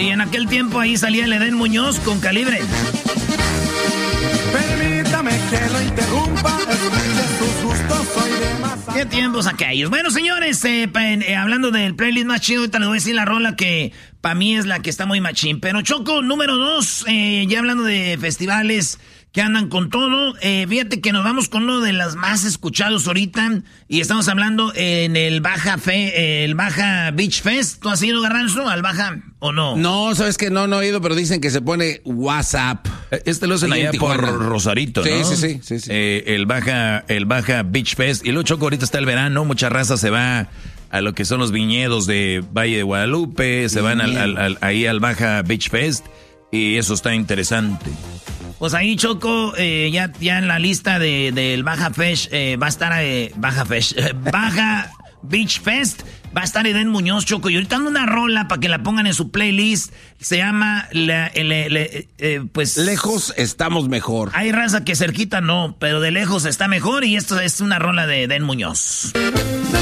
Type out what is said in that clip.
Y en aquel tiempo ahí salía el Edén Muñoz con Calibre. Permítame que lo interrumpa, sus gustos, soy de masa. ¿Qué tiempos aquellos? Bueno, señores, hablando del playlist más chido, ahorita les voy a decir la rola que para mí es la que está muy machín. Pero Choco, número 2, ya hablando de festivales que andan con todo, fíjate que nos vamos con uno de las más escuchados ahorita, y estamos hablando en el Baja Beach Fest. ¿Tú has ido, Garranzo, al Baja o no? No, sabes que no he ido, pero dicen que se pone WhatsApp. Lo hacen allá por Rosarito, ¿no? Sí. El Baja Beach Fest. Y luego, Choco, ahorita está el verano, mucha raza se va a lo que son los viñedos de Valle de Guadalupe, se van ahí al Baja Beach Fest, y eso está interesante. Pues ahí, Choco, ya en la lista del Baja Fest, va a estar Baja Beach Fest, va a estar Edén Muñoz, Choco, y ahorita ando una rola para que la pongan en su playlist, se llama, pues... Lejos estamos mejor. Hay raza que cerquita no, pero de lejos está mejor, y esto es una rola de Edén Muñoz.